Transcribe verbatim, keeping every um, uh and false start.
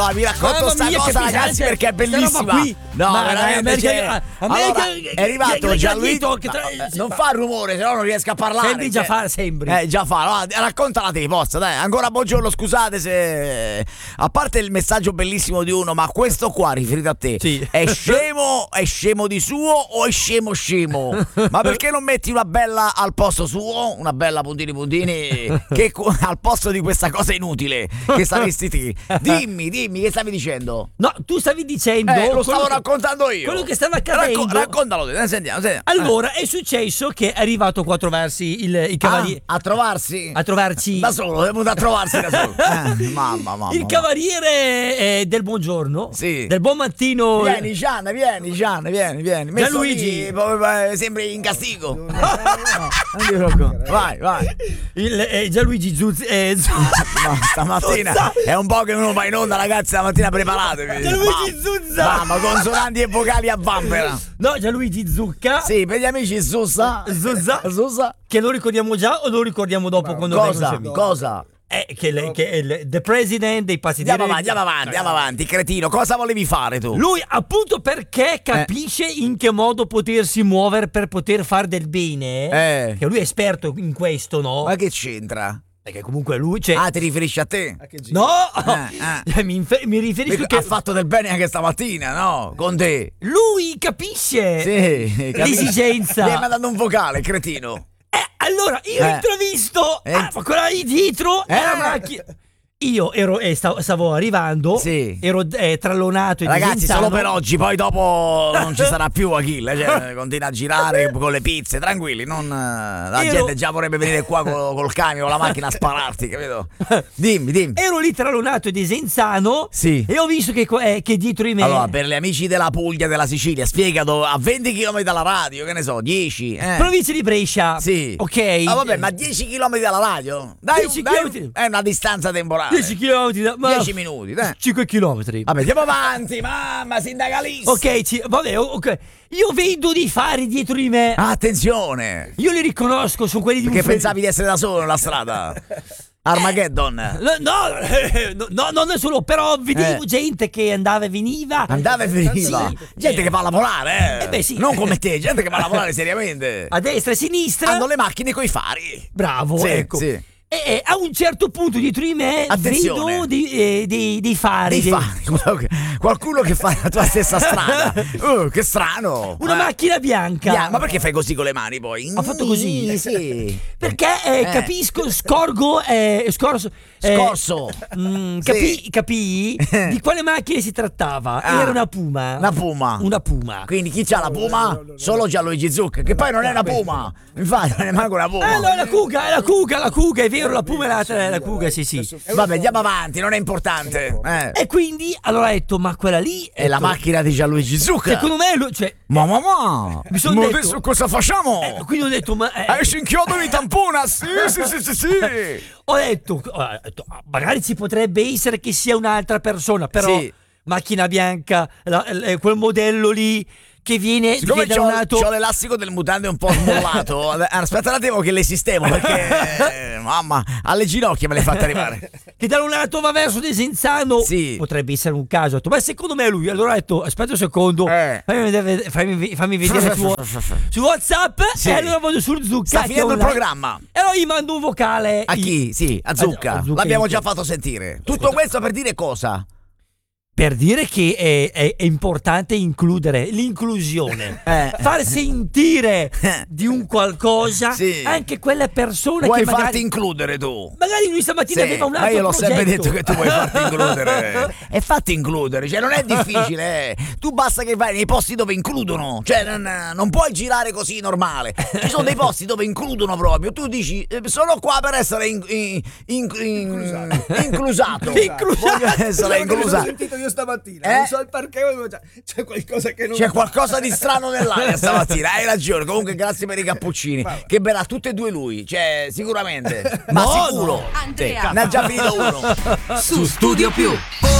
No, vi racconto Mamma sta mia, cosa, che ragazzi, pesante. perché è Sta roba bellissima. qui. No, Ma veramente. America- Cioè, America- allora, è arrivato che- Gianluigi. che- che- No, che- non fa rumore, se no non riesco a parlare. Sembri già cioè. fa, sembri. Eh, già fa. No, raccontala te, forza, dai. Ancora buongiorno, scusate se. A parte il messaggio bellissimo di uno, ma questo qua riferito a te Sì. è scemo, è scemo di suo o è scemo scemo? Ma perché non metti una bella al posto suo, una bella puntini puntini, che al posto di questa cosa inutile che saresti te? Dimmi, dimmi, che stavi dicendo? No, tu stavi dicendo. Eh, lo stavo quello che- raccontando io. Quello che stava accadendo. Racco- raccontalo, te, sentiamo, sentiamo. Allora, è successo che è arrivato qua a trovarsi il, il cavaliere. Ah, a trovarsi? A trovarci. Da solo, è venuto a trovarsi da solo. Eh, mamma, mamma. Il mamma. cavaliere eh, del buongiorno. Sì. Del buon mattino. Vieni, Gian, vieni, Gian, vieni, vieni. Messo Gianluigi. lì, poi, eh, sembri in castigo. No, non ti preoccupare. Vai, vai. Il, eh, Gianluigi Zuz. Eh, Zuz- No, stamattina Zuzza. è un po' che uno va in onda, ragazzi. Stamattina preparatevi. Gianluigi Mamma- Zuzza. Mamma, consonanti e vocali a vanvera. No, Gianluigi Zucca. Sì, per gli amici Zuzza. Zuzza. Zuzza. Che lo ricordiamo già o lo ricordiamo dopo quando vengono Cosa? serviti? Cosa? Eh, che, le- che è il the president dei pazzi di Andiamo Renzi. avanti, andiamo avanti, andiamo avanti, cretino. Cosa volevi fare tu? Lui appunto perché capisce in che modo potersi muovere per poter fare del bene. Eh. Che lui è esperto in questo, no? Ma che c'entra? Perché comunque lui c'è. Ah, ti riferisci a te? No! Eh, mi, infe- mi riferisco Perché che ha fatto del bene anche stamattina, no? Con te. lui capisce Sì, capisci? l'esigenza. Mi hai mandato un vocale, cretino. Eh, allora io Eh. ho intravisto Eh. ah, ma quella lì dietro Eh. era una macchina. Io ero eh, stavo, stavo arrivando, Sì. ero eh, trallonato e Ragazzi, disenzano. solo per oggi, poi dopo non ci sarà più Achille, cioè, continua a girare con le pizze, tranquilli, non, eh, la Io- gente già vorrebbe venire qua col, col camion, con la macchina a spararti, capito? Dimmi, dimmi. Ero lì trallonato e disenzano. Sì. E ho visto che, qua- eh, che dietro di me. Allora, per gli amici della Puglia, della Sicilia, spiega dove, a venti chilometri dalla radio, che ne so, dieci, eh. Provincia di Brescia. Sì. Ok. Ah, vabbè, ma dieci chilometri dalla radio? Dai, dieci dai, chilometri. è una distanza temporale. dieci chilometri da. ma- dieci minuti, dai. cinque chilometri. Vabbè, andiamo avanti, mamma, sindacalista. Ok, ci- vabbè, ok. Io vedo dei fari dietro di me. Ah, attenzione. Io li riconosco, sono quelli di Perché un film. pensavi di essere da solo nella strada? Armageddon. No, no, no, non è solo, però vedevo Eh. gente che andava e veniva. Andava e veniva. Sì. Gente che va a lavorare, eh. Eh beh, sì. Non come te, gente che va a lavorare seriamente. A destra e a sinistra. Hanno le macchine coi fari. Bravo, Sì, ecco. sì. E, e a un certo punto dietro di me Attenzione. vedo dei, eh, dei, dei fari. Dei dei- fari. Qualcuno che fa la tua stessa strada. Oh, che strano. Una Eh. macchina bianca. Bia- Ma perché fai così con le mani poi? Ho fatto così. Sì. Perché eh, Eh. capisco, scorgo, eh, scorso, eh, Scorso. mm, Sì. capì, capii di quale macchina si trattava. Ah. Era una Puma. Una Puma. Una Puma. Quindi chi c'ha la Puma? Solo Gianluigi Zucca, che poi non è una Puma. Infatti non è manco una Puma. Ah no, è la Cuga, è la Cuga, la Cuga, è vero, la Puma è l'altra, è la Cuga, sì sì. Vabbè, andiamo avanti, non è importante. Eh. E quindi, allora ho detto, ma quella lì È la detto, macchina di Gianluigi Zucca. secondo me, lui- cioè, Mamma mia! Mi son Ma detto- adesso cosa facciamo? eh, quindi ho detto, ma eh, Eh, si inchiodo di tampona! Sì, sì, sì, sì, sì! ho detto, ho detto, ah, magari ci potrebbe essere che sia un'altra persona, però Sì. macchina bianca, la- la- quel modello lì che viene, Siccome viene da un c'ho, lato. c'ho l'elastico del mutande un po' smollato, aspetta un attimo che le sistemo perché, eh, mamma, alle ginocchia me l'hai fatta arrivare. Che da un lato va verso Desenzano, Sì. potrebbe essere un caso. Ho detto, ma secondo me è lui. Allora ho detto, aspetta un secondo, Eh. fammi, vedere- fammi- fammi vedere su, su WhatsApp. Sì. E allora vado sul Zucca. Sta che finendo è il online. programma. E allora gli mando un vocale. A chi? Sì, a Zucca. a Zucca L'abbiamo in- già fatto sentire. Tutto questo per dire cosa? Per dire che è, è- è importante includere l'inclusione, Eh. far sentire di un qualcosa Sì. anche quelle persone Vuoi che farti magari, includere tu? magari lui stamattina Sì, aveva un ma altro io l'ho sempre progetto. detto che tu vuoi farti includere. E fatti includere, cioè non è difficile. Eh. Tu basta che vai nei posti dove includono, cioè non, non puoi girare così normale. Ci sono dei posti dove includono proprio. Tu dici eh, sono qua per essere in, in, in, in- inclusato. Inclusato. Voglio essere L'ho inclusato. sentito io stamattina, Eh? non so il perché, ma c'è- c'è qualcosa che non C'è qualcosa di strano nell'aria stamattina, hai ragione. Comunque grazie per i cappuccini. Che bella, tutte e due lui, cioè sicuramente. Ma No, sicuro. no. Andrea. Sì, ne ha già finito uno. Su Studio Più.